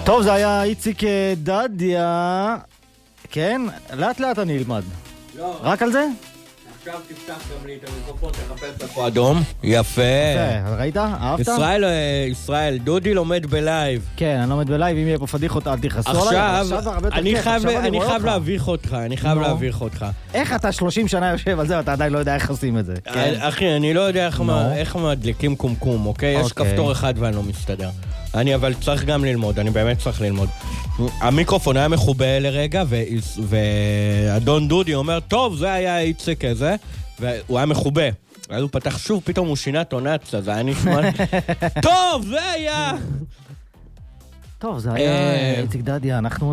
טוב, זה היה איציק דדיה. כן? לאט לאט אני אלמד. לא. רק על זה? עכשיו תפתח גם לי את המיקרופון, תחפש איפה אדום. יפה. ראית? אהבת? ישראל, דודי לומד בלייב. כן, אני לומד בלייב, אם יהיה פה פדיחות אל תכעסו עליי. עכשיו, אני חייב להביך אותך, איך אתה 30 שנה יושב על זה ואתה עדיין לא יודע איך עושים את זה? אחי, אני לא יודע איך מדליקים קומקום, אוקיי? יש כפתור אחד ואני לא מסתדר. אני אבל צריך גם ללמוד, אני באמת צריך ללמוד. המיקרופון היה מחובה לרגע, ואדון דודי אומר, טוב, זה היה איציק הזה, והוא היה מחובה. אז הוא פתח שוב, פתאום הוא שינה טונציה, זה היה נשמע... טוב, זה היה... טוב, זה היה איציק דדיה, אנחנו...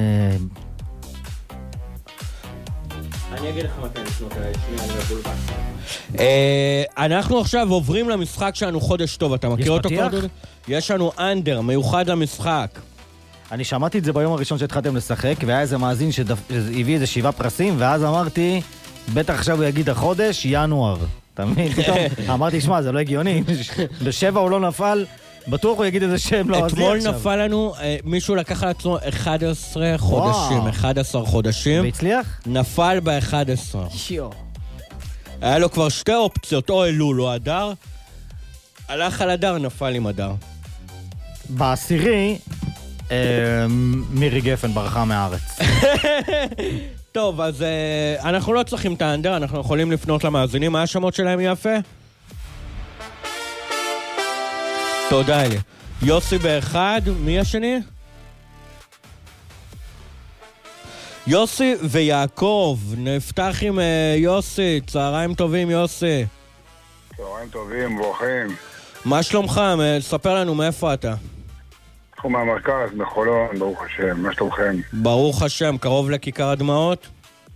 אני אגיד לך מתי נשמעות, שנייה, אני מבולבן. אנחנו עכשיו עוברים למשחק שלנו חודש טוב, אתה מכיר אותו כבר דודי? יש לנו אנדר, מיוחד למשחק. אני שמעתי את זה ביום הראשון שהתחלתם לשחק, והיה איזה מאזין שהביא איזה 7 פרסים, ואז אמרתי, בטח עכשיו הוא יגיד החודש, ינואר. אתה מבין? פתאום אמרתי, שמע, זה לא הגיוני, ב7 הוא לא נפל, בטוח הוא יגיד איזה שם לא עזי עכשיו. אתמול נפל לנו, מישהו לקח על עצמו 11 חודשים, 11 חודשים. והצליח? נפל ב-11. היה לו כבר 2 אופציות, או אלול או אדר. הלך על אדר, נפל עם אדר. בעשירי, מירי גפן ברחה מהארץ. טוב, אז אנחנו לא צריכים את האנדר, אנחנו יכולים לפנות למאזינים. מה השמות שלהם יפה? תודה לי. יוסי באחד, מי השני? יוסי ויעקב. נפתח עם יוסי. צהריים טובים, יוסי. צהריים טובים, ברוכים. מה שלומך? ספר לנו מאיפה אתה. אנחנו מהמרכז, בחולון, ברוך השם. מה שלומכם? ברוך השם, קרוב לכיכר הדמעות?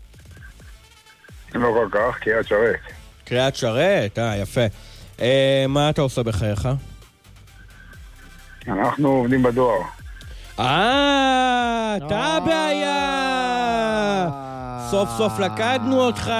לא כל כך, קריית שרת. קריית שרת? יפה. מה אתה עושה בחייך? אנחנו עובדים בדואר. אתה הבעיה! סוף סוף לקדנו אותך!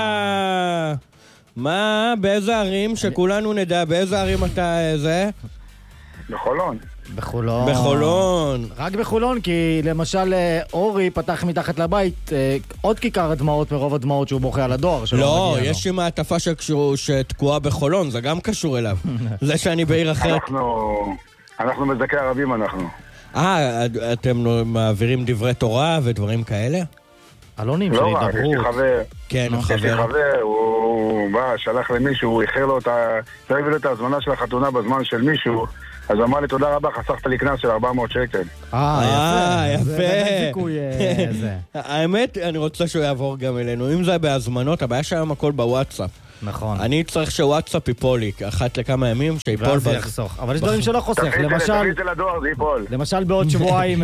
מה? באיזה ערים? שכולנו נדע באיזה ערים אתה זה? בחולון. בחולון. רק בחולון, כי למשל אורי פתח מתחת לבית עוד כיכר הדמעות מרוב הדמעות שהוא בוכה על הדואר. לא, יש עם העטפה שתקועה בחולון, זה גם קשור אליו. זה שאני בעיר אחרת. אנחנו מזדקי ערבים, אנחנו. אתם מעבירים דברי תורה ודברים כאלה? אלונים של הידברות. לא, יש לי חבר. כן, יש לי חבר, הוא בא, שלח למישהו, הוא איחר לו הביא לו את הזמנה של החתונה בזמן של מישהו, אז אמר לי, תודה רבה, חסכת לי קנס של 400 שקל. יפה. זה באמת זיכוי זה. האמת, אני רוצה שהוא יעבור גם אלינו. אם זה בהזמנות, הבעיה שהיום הכל בוואטסאפ. נכון. אני צריך שוואטסאפ ייפול לי, אחת לכמה ימים, שיפול ואז זה יחסוך. אבל יש דברים שלא חוסך. תביא את זה לדואר, זה ייפול. למשל בעוד שבועיים...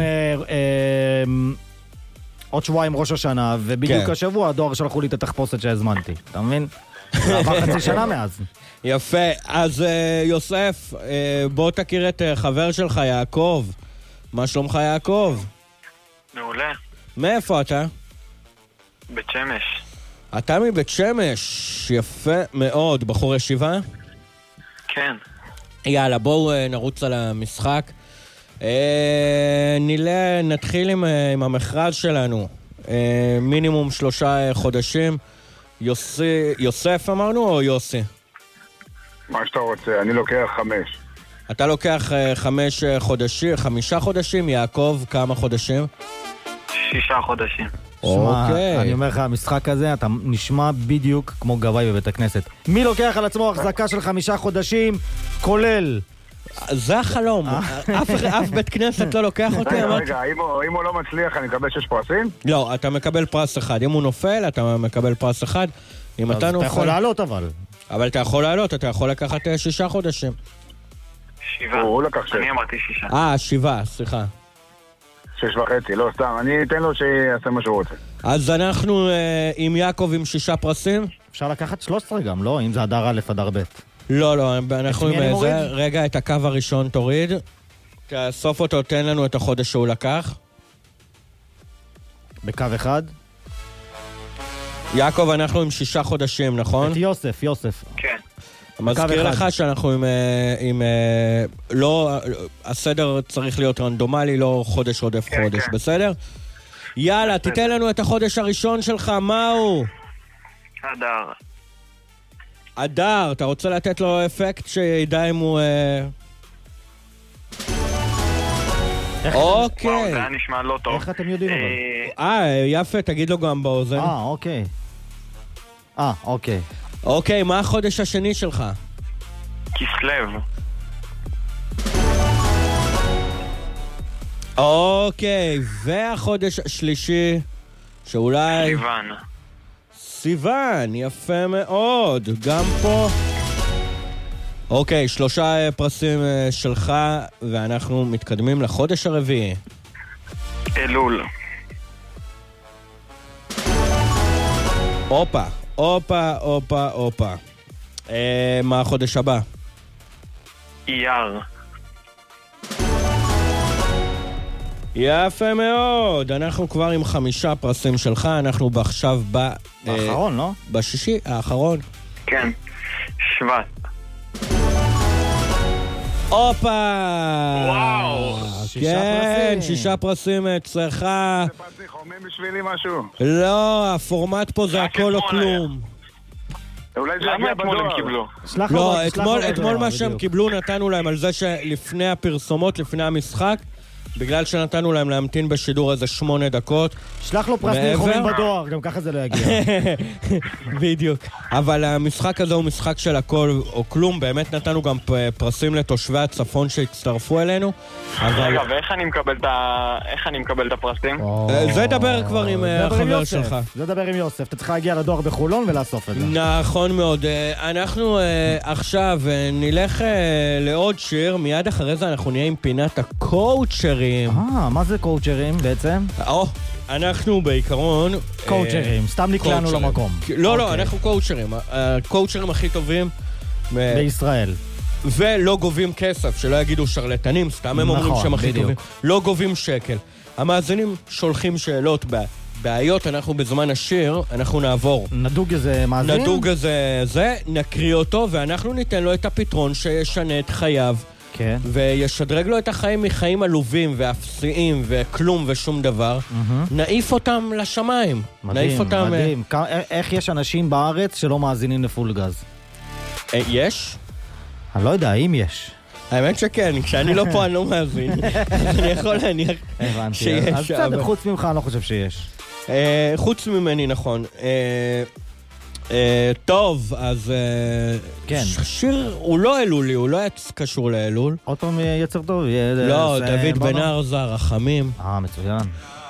עוד שבועיים ראש השנה, ובדיוק השבוע הדואר שלחו לי את התחפושת שהזמנתי. אתה מבין? זה עבר חצי שנה מאז. יפה. אז יוסף, בוא תכיר את חבר שלך, יעקב. מה שלומך, יעקב? מעולה. מאיפה אתה? בית שמש. אתה מבית שמש. יפה מאוד. בחור ישיבה? כן. יאללה, בואו נרוץ על המשחק. נתחיל עם המכרז שלנו. מינימום 3 חודשים. יוסף אמרנו או יוסי? מה שאתה רוצה, אני לוקח 5. אתה לוקח 5 חודשים, 5 חודשים, יעקב כמה חודשים? 6 חודשים. אוקיי. אני אומר לך, המשחק הזה, אתה נשמע בדיוק כמו גבאי בבית הכנסת. מי לוקח על עצמו החזקה של 5 חודשים, כולל? זה החלום. אף בית כנסת לא לוקח אותי. רגע, אם הוא לא מצליח, אני מקבל 6 פרסים? לא, אתה מקבל פרס אחד. אם הוא נופל, אתה מקבל פרס אחד. אם אתה נופל... אתה יכול לעלות אבל. אבל אתה יכול לעלות, אתה יכול לקחת 6 חודשים. 7. הוא לקח 6. אני אמרתי 6. 7, סליחה. 6.5, לא, סתם. אני אתן לו שיעשה מה שהוא רוצה. אז אנחנו עם יעקב עם 6 פרסים. אפשר לקחת 13 גם, לא? אם זה אדר א' אדר ב'. לא, אנחנו עם זה. רגע, את הקו הראשון תוריד. תאסוף אותו, תן לנו את החודש שהוא לקח. בקו אחד. יעקב, אנחנו עם 6 חודשים, נכון? את יוסף. כן. מזכיר לך שאנחנו עם לא, הסדר צריך להיות רנדומלי, לא חודש עודף חודש, בסדר? יאללה, תיתן לנו את החודש הראשון שלך, מהו? אדר. אדר, אתה רוצה לתת לו אפקט שידע אם הוא... אוקיי. וואו, זה היה נשמע לא טוב. איך אתם יודעים אבל? יפה, תגיד לו גם באוזן. אוקיי. אוקיי. אוקיי, מה החודש השני שלך? כסלב. אוקיי, והחודש השלישי, שאולי... סיוון. סיוון, יפה מאוד, גם פה. אוקיי, 3 פרסים שלך, ואנחנו מתקדמים לחודש הרביעי. אלול. הופה. מה החודש הבא? אייר. יפה מאוד, אנחנו כבר עם 5 פרסים שלך, אנחנו עכשיו באחרון, לא? בשישי, האחרון. כן. שבט. הופה! וואו! 6 פרסים. 6 פרסים אצלך. זה פרסי חומים בשבילי משהו. לא, הפורמט פה זה הכל או כלום. אולי זה למה יגיע אתמול הם בדואר. קיבלו? לא, אתמול מה שהם קיבלו נתנו להם על זה שלפני הפרסומות, לפני המשחק, בגלל שנתנו להם להמתין בשידור איזה 8 דקות. שלח לו פרס ניחומים בדואר, גם ככה זה לא יגיע. בדיוק. אבל המשחק הזה הוא משחק של הכל או כלום. באמת נתנו גם פרסים לתושבי הצפון שהצטרפו אלינו. רגע, ואיך אני מקבל את הפרסים? זה דבר כבר עם החבר שלך. זה דבר עם יוסף. אתה צריך להגיע לדואר בחולון ולאסוף את זה. נכון מאוד. אנחנו עכשיו נלך לעוד שיר. מיד אחרי זה אנחנו נהיה עם פינת הקואוצ'רים. מה זה קואוצ'רים בעצם? אנחנו בעיקרון... קואוצ'רים, סתם נקלענו למקום. לא, אנחנו קואוצ'רים. הקואוצ'רים הכי טובים בישראל. ולא גובים כסף, שלא יגידו שרלטנים, סתם הם אומרים שהם הכי טובים. לא גובים שקל. המאזינים שולחים שאלות בעיות, אנחנו בזמן השיר, אנחנו נעבור. נדוג איזה מאזין? נדוג איזה זה, נקריא אותו, ואנחנו ניתן לו את הפתרון שישנה את חייו. כן. וישדרג לו את החיים מחיים עלובים ואפסיים וכלום ושום דבר. נעיף אותם לשמיים. מדהים, מדהים. איך יש אנשים בארץ שלא מאזינים לפול גז? יש? אני לא יודע, האם יש. האמת שכן, כשאני לא פה אני לא מאזין. אני יכול להניח שיש. אז בסדר, חוץ ממך אני לא חושב שיש. חוץ ממני, נכון. טוב, אז שיר הוא לא אלולי, הוא לא היה קשור לאלול. עוד פעם יצר טוב? לא, דוד בן ארזה, רחמים. מצוין.